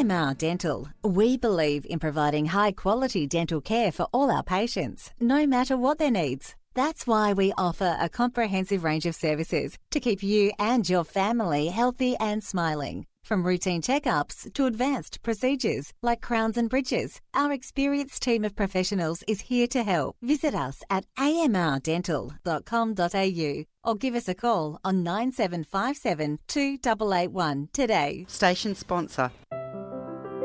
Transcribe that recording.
AMR Dental, we believe in providing high-quality dental care for all our patients, no matter what their needs. That's why we offer a comprehensive range of services to keep you and your family healthy and smiling. From routine checkups to advanced procedures like crowns and bridges, our experienced team of professionals is here to help. Visit us at amrdental.com.au or give us a call on 9757 2881 today. Station sponsor,